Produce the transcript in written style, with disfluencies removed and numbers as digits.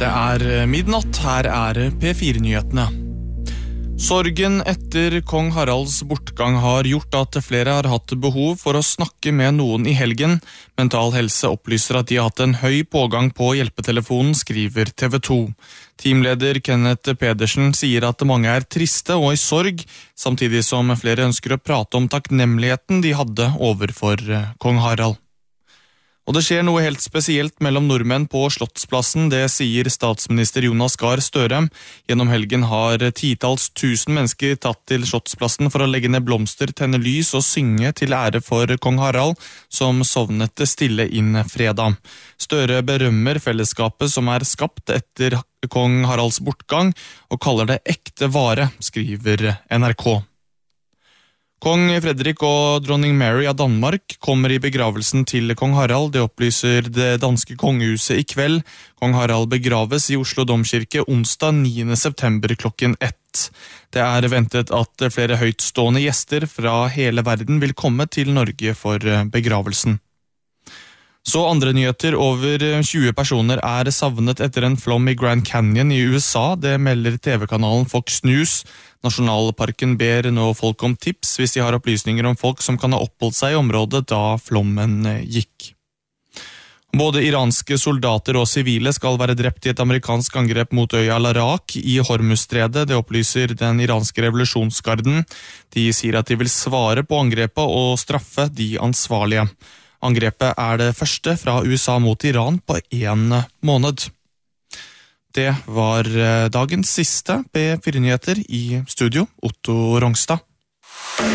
Det midnatt, her P4-nyhetene. Sorgen etter kong Haralds bortgang har gjort at flere har hatt behov for å snakke med noen i helgen. Mental Helse opplyser at de har hatt en høy pågang på hjelpetelefonen, skriver TV 2. Teamleder Kenneth Pedersen sier at mange triste og i sorg, samtidig som flere ønsker å prate om takknemligheten de hadde overfor kong Harald. Og det skjer noe helt spesielt mellom nordmenn på Slottsplassen, det sier statsminister Jonas Gahr Støre. Gjennom helgen har titalls tusen mennesker tatt til Slottsplassen for å legge ned blomster, tenne lys og synge til ære for kong Harald, som sovnet stille inn fredag. Støre berømmer fellesskapet som skapt etter kong Haralds bortgang, og kaller det ekte vare, skriver NRK. Kong Frederik og dronning Mary av Danmark kommer i begravelsen til kong Harald. Det opplyser det danske kongehuset i kveld. Kong Harald begraves i Oslo Domkirke onsdag 9. september klokken 1. Det ventet at flere høytstående gjester fra hele verden vil komme til Norge for begravelsen. Så andre nyheter, over 20 personer savnet etter en flom i Grand Canyon i USA. Det melder TV-kanalen Fox News. Nasjonalparken ber nå folk om tips hvis de har opplysninger om folk som kan ha oppholdt seg i området da flommen gikk. Både iranske soldater og sivile skal være drept i et amerikansk angrep mot øya Larak i Hormuzstredet. Det opplyser den iranske revolusjonsgarden. De sier at de vil svare på angrepet og straffe de ansvarlige. Angrepet det første fra USA mot Iran på 1 måned. Det var dagens siste P4-nyheter. I studio, Otto Rongstad.